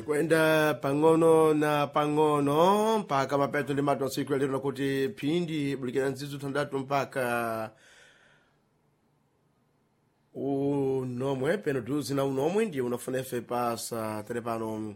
kwenda pang'ono na pang'ono mpaka mapeto ndi mato siku ya lero nakuti phindi bulikira nzizu thandatu mpaka unomwe peno duzi na unomwe ndiye unafuna efe pasa telepano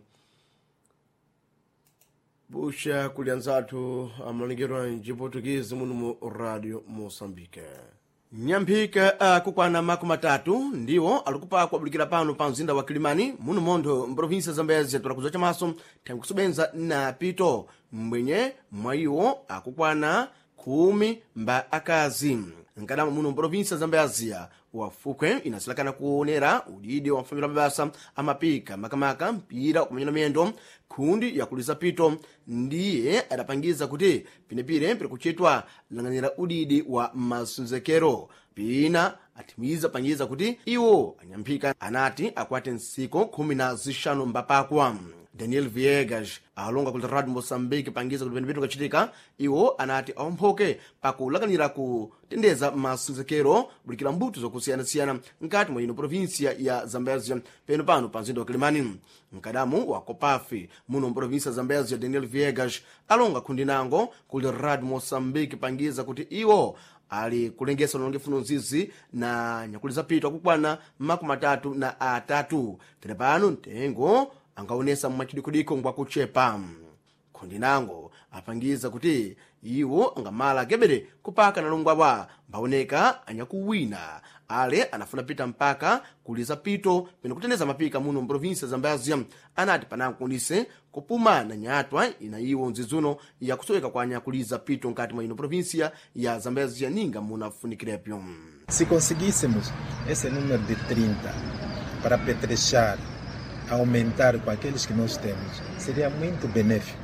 busha kulianzatu amalingiro nji Portuguese munu mu Radio Moçambique. Nyamphika kukwana makumi atatu ndiwo alikupakwa bulikira pano pa mzinda wa Kilimani muno mondo mprovinsia Zambezi tulakuza chamaso tangu kusubenza na pito mbwenye mwaiwo akukwana 10 mba akazi nkadama muno mprovinsia Zambezi wafukwe inasilakana kuonera udidi wa mfamila mabasa amapika makamaka mpira kumanyana mendo kundi ya kuliza pito ndiye adapangiza kuti pinepire mpira kuchitwa langanira udidi wa masunzekero pina atimiza pangiza kuti iwo anyamphika anati akwate nsiko 15 mbapakwa. Daniel Viegas alonga kuti Radio Moçambique pangiza kuti penepito kachitika iwo anati aomphoke pakulakanira kutendeza masunzekero bulikira mbuto zokusiyana-siyana nkati mwa ino provinsia ya Zambezia peno pano pa mzinda wa Kilimani. Mkadamu wa Copafe muno provinsia Zambezia Daniel Viegas alonga kundinango kuli Radio Moçambique pangiza kuti iwo ali kulengesa nongefuno nzizi na nyakuliza pito akukwana makumi atatu na atatu telepano ntengo angaonesa mmachidikudiko ngwa kuchepa. Kundinango apangiza kuti iwo angamala gebere kupaka na longwawa mbaoneka anyakuwina ale anafuna pita mpaka kuliza pito peno kutendeza mapika muno mprovinsia Zambezia anati panankunise kupuma na nyatwa ina iwo nzizuno ya kusoweka kwa anyakuliza pito nkati mwa ino provinsia ya Zambezia ninga munafunikirepyo. Se conseguíssemos esse número de 30 para petrechar, aumentar com aqueles que nós temos, seria muito benéfico.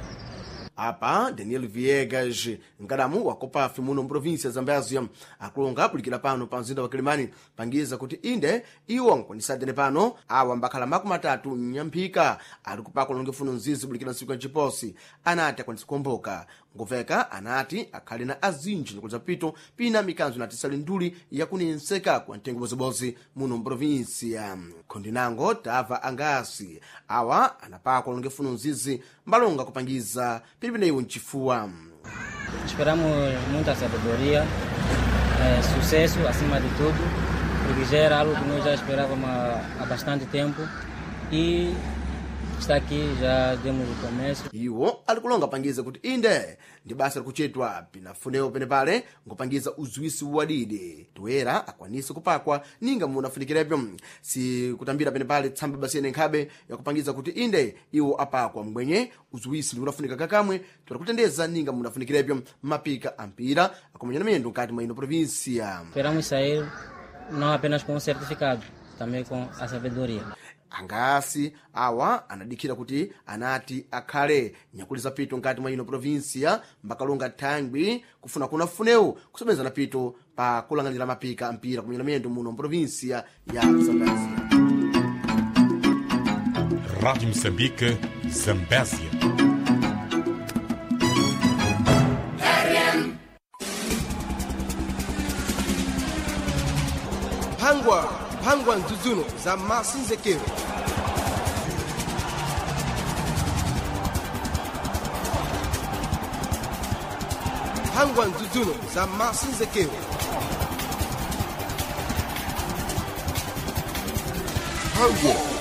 Apa Daniel Viegas nkadamu wa Copafe muno mprovinsia Zambezia akulonga bulikira pano pa mzinda wa Kilimani pangiza kuti inde iwo nkunisadene pano awa mbakhala makumi atatu nyamphika ali kupaka longefuno nzizi bulikira nsiku ya chiposi anati akwanitsikomboka nguveka anati akhali na azinji nikuliza pito pina mikanzo natisali nduli yakunenseka kwa ntengo bozibozi muno mprovinsia. Kondinango tava angasi awa anapaka longefuno nzizi mbalonga kupangiza pilipineyo nchifuwa. Esperamos muita sabedoria, sucesso acima de tudo, porque já era algo que nós já esperávamos há bastante tempo e está aqui, já demos o começo. Iwo alikulonga pangiza kuti inde ndi basa likuchitwa pinafuneo penepale ngupangiza uzuisi wadidi toera akwanise kupakwa ninga munafunikirepyo si kutambira penepale tsamba basiyene nkhabe yakupangiza kuti inde iwo apakwa mbwenye uzuisi likunafunika kakamwe tutakutendeza ninga munafunikirepyo mapika ampira akumanyana mendo nkati mwa ino provinsia. Esperamos sair não apenas com um certificado, também com a sabedoria. Angasi awa anadikira kuti anati akhale nyakuliza pito nkati mwa ino provinsia mbakalonga thangwi kufuna kunafuneu kusomeza na pito pa kulanganira mapika ampira kumanyana mendo muno provinsia ya Zambezia. Radio Moçambique, Zambezia. Phangwa nzuzuno za masinzekero. Phangwa nzuzuno za masinzekero. Phangwa